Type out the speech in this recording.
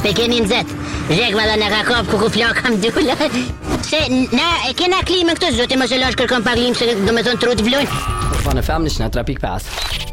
keni nxet. Zhek valla na ka kap ku flaka mdulla. Se na e kena klimën këtu zoti mos e lash kërkon pa klim se do me thon trut vlojnë. Po në fam në 3.5.